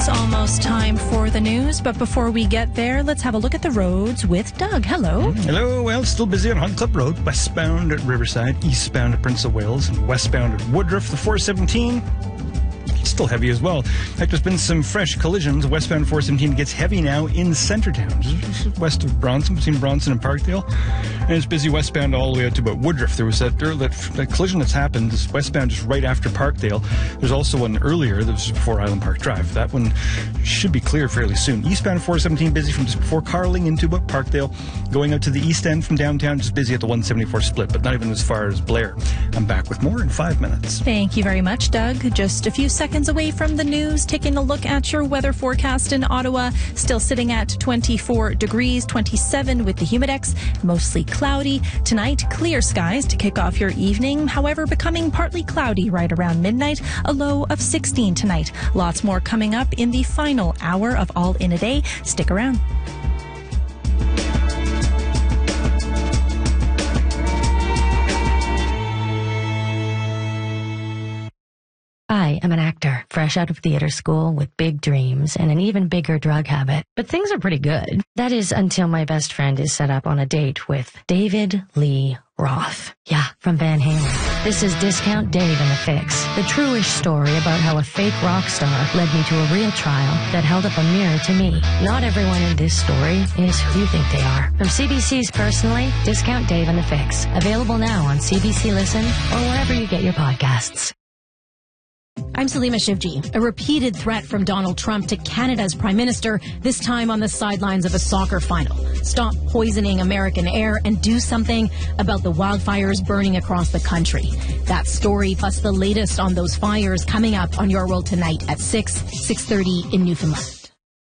It's almost time for the news, but before we get there, let's have a look at the roads with Doug. Hello. Hello. Well, still busy on Hunt Club Road, westbound at Riverside, eastbound at Prince of Wales, and westbound at Woodruff. The 417, still heavy as well. In fact, there's been some fresh collisions. Westbound 417 gets heavy now in Centretown, just west of Bronson, between Bronson and Parkdale. And it's busy westbound all the way out to about Woodruff. There was that collision that's happened, this westbound just right after Parkdale. There's also one earlier that was before Island Park Drive. That one should be clear fairly soon. Eastbound 417 busy from just before Carling into about Parkdale. Going out to the east end from downtown, just busy at the 174 split, but not even as far as Blair. I'm back with more in 5 minutes. Thank you very much, Doug. Just a few seconds away from the news, taking a look at your weather forecast in Ottawa. Still sitting at 24 degrees, 27 with the Humidex, mostly cloudy. Tonight, clear skies to kick off your evening. However, becoming partly cloudy right around midnight, a low of 16 tonight. Lots more coming up in the final hour of All in a Day. Stick around. I am an actor, fresh out of theater school with big dreams and an even bigger drug habit. But things are pretty good. That is until my best friend is set up on a date with David Lee Roth. Yeah, from Van Halen. This is Discount Dave and the Fix, the true-ish story about how a fake rock star led me to a real trial that held up a mirror to me. Not everyone in this story is who you think they are. From CBC's Personally, Discount Dave and the Fix. Available now on CBC Listen or wherever you get your podcasts. I'm Salima Shivji. A repeated threat from Donald Trump to Canada's Prime Minister, this time on the sidelines of a soccer final. Stop poisoning American air and do something about the wildfires burning across the country. That story plus the latest on those fires coming up on Your World Tonight at 6:30 in Newfoundland.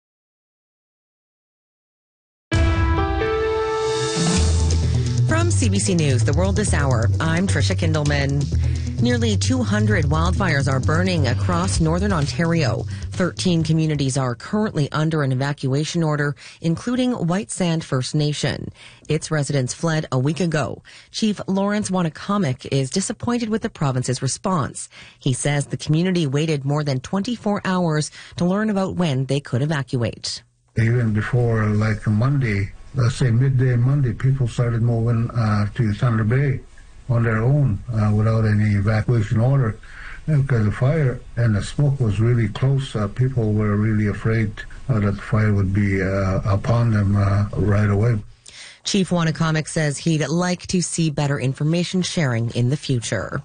From CBC News, The World This Hour, I'm Tricia Kindleman. Nearly 200 wildfires are burning across northern Ontario. 13 communities are currently under an evacuation order, including White Sand First Nation. Its residents fled a week ago. Chief Lawrence Wanacomic is disappointed with the province's response. He says the community waited more than 24 hours to learn about when they could evacuate. Even before, like Monday, let's say midday Monday, people started moving to Thunder Bay on their own without any evacuation order because the fire and the smoke was really close. People were really afraid that the fire would be upon them right away. Chief Wanacomic says he'd like to see better information sharing in the future.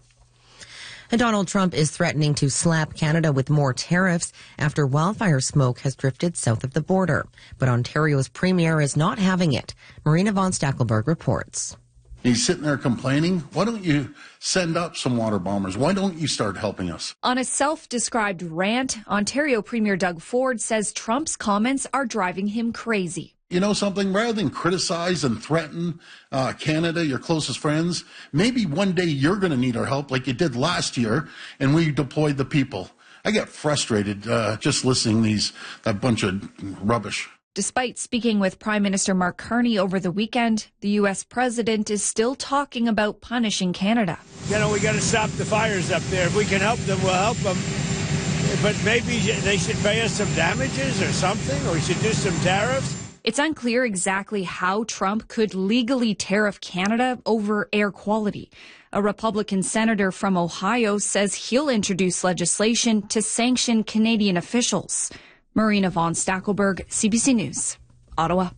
And Donald Trump is threatening to slap Canada with more tariffs after wildfire smoke has drifted south of the border. But Ontario's premier is not having it. Marina von Stackelberg reports. He's sitting there complaining. Why don't you send up some water bombers? Why don't you start helping us? On a self-described rant, Ontario Premier Doug Ford says Trump's comments are driving him crazy. You know something? Rather than criticize and threaten Canada, your closest friends, maybe one day you're going to need our help like you did last year, and we deployed the people. I get frustrated just listening to that bunch of rubbish. Despite speaking with Prime Minister Mark Carney over the weekend, the U.S. president is still talking about punishing Canada. You know, we got to stop the fires up there. If we can help them, we'll help them. But maybe they should pay us some damages or something, or we should do some tariffs. It's unclear exactly how Trump could legally tariff Canada over air quality. A Republican senator from Ohio says he'll introduce legislation to sanction Canadian officials. Marina von Stackelberg, CBC News, Ottawa.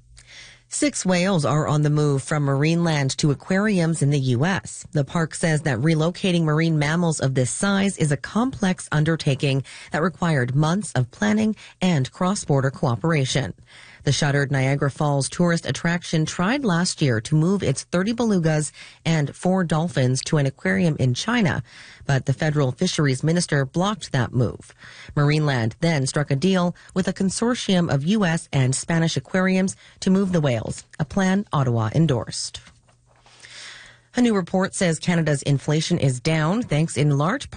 6 whales are on the move from Marineland to aquariums in the U.S. The park says that relocating marine mammals of this size is a complex undertaking that required months of planning and cross-border cooperation. The shuttered Niagara Falls tourist attraction tried last year to move its 30 belugas and 4 dolphins to an aquarium in China, but the federal fisheries minister blocked that move. Marineland then struck a deal with a consortium of U.S. and Spanish aquariums to move the whales, a plan Ottawa endorsed. A new report says Canada's inflation is down thanks in large part